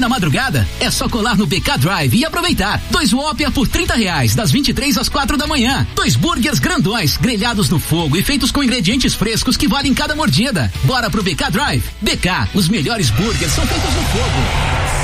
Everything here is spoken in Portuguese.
na madrugada? É só colar no BK Drive e aproveitar. 2 Whopper por R$30, das 23 às 4 da manhã. 2 burgers grandões, grelhados no fogo e feitos com ingredientes frescos que valem cada mordida. Bora pro BK Drive. BK, os melhores burgers são feitos no fogo.